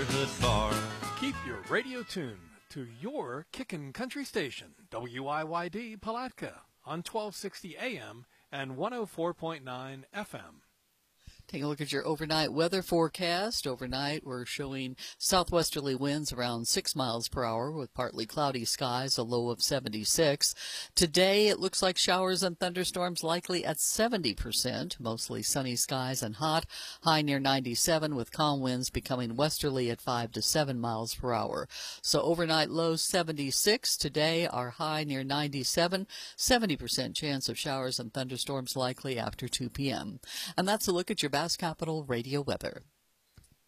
neighborhood bar. Keep your radio tuned to your Kickin' Country station, WIYD Palatka, on 1260 AM and 104.9 FM. Take a look at your overnight weather forecast. Overnight, we're showing southwesterly winds around 6 miles per hour with partly cloudy skies, a low of 76. Today, it looks like showers and thunderstorms likely at 70%, mostly sunny skies and hot, high near 97 with calm winds becoming westerly at 5 to 7 miles per hour. So overnight low 76. Today, our high near 97, 70% chance of showers and thunderstorms likely after 2 p.m. And that's a look at your Bass Capital radio weather.